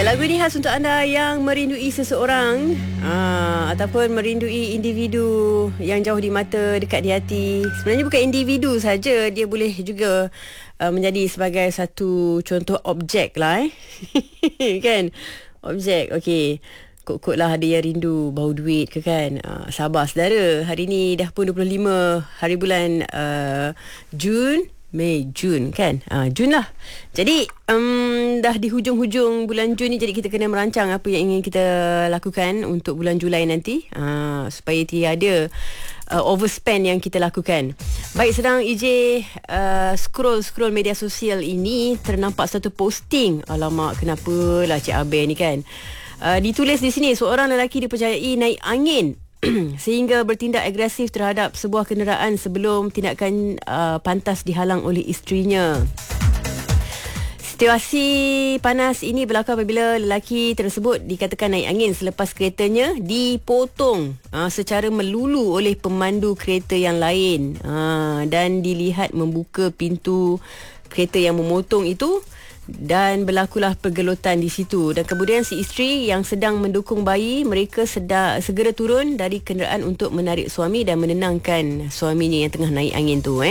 Lagu ini khas untuk anda yang merindui seseorang ataupun merindui individu yang jauh di mata, dekat di hati. Sebenarnya bukan individu saja, dia boleh juga menjadi sebagai satu contoh objek lah kan. Objek, okey. Kok-kok lah ada yang rindu bau duit ke kan. Sabar saudara, hari ni dah pun 25 hari bulan Jun kan. Jun lah. Jadi dah di hujung-hujung bulan Jun ni, jadi kita kena merancang apa yang ingin kita lakukan untuk bulan Julai nanti, supaya tiada overspend yang kita lakukan. Baik, sedang EJ scroll media sosial ini, ternampak satu posting. Alamak, kenapa lah Cik Aber ni kan. Ditulis di sini, seorang lelaki dipercayai naik angin sehingga bertindak agresif terhadap sebuah kenderaan sebelum tindakan pantas dihalang oleh isterinya. Situasi panas ini berlaku apabila lelaki tersebut dikatakan naik angin selepas keretanya dipotong secara melulu oleh pemandu kereta yang lain, dan dilihat membuka pintu kereta yang memotong itu, dan berlakulah pergelutan di situ. Dan kemudian si isteri yang sedang mendukung bayi, mereka segera turun dari kenderaan untuk menarik suami dan menenangkan suaminya yang tengah naik angin tu.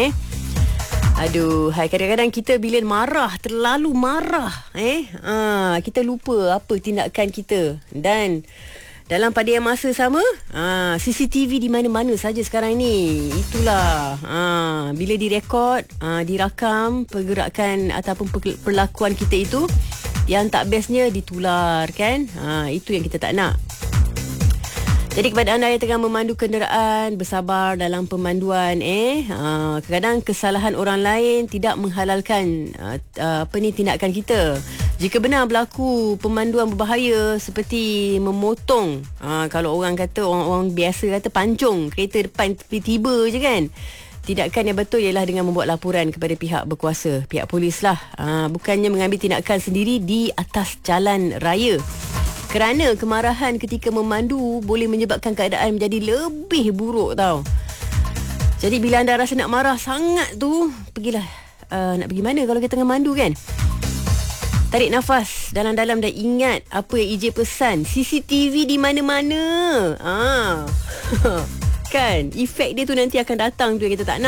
Aduh, kadang-kadang kita bila marah, terlalu marah, kita lupa apa tindakan kita. Dan dalam pada yang masa sama, CCTV di mana-mana saja sekarang ni. Itulah, bila direkod, dirakam pergerakan ataupun perlakuan kita itu, yang tak bestnya ditular kan. Itu yang kita tak nak. Jadi kepada anda yang tengah memandu kenderaan, bersabar dalam pemanduan. Kadang-kadang kesalahan orang lain tidak menghalalkan tindakan kita. Jika benar berlaku pemanduan berbahaya seperti memotong, kalau orang kata, orang biasa kata pancung kereta depan tiba-tiba je kan, tindakan yang betul ialah dengan membuat laporan kepada pihak berkuasa, pihak polis lah, bukannya mengambil tindakan sendiri di atas jalan raya. Kerana kemarahan ketika memandu boleh menyebabkan keadaan menjadi lebih buruk tau. Jadi bila anda rasa nak marah sangat tu, pergilah, nak pergi mana kalau kita tengah mandu kan? Tarik nafas dalam-dalam dan ingat apa yang EJ pesan. CCTV di mana-mana. Kan, efek dia tu nanti akan datang tu yang kita tak nak.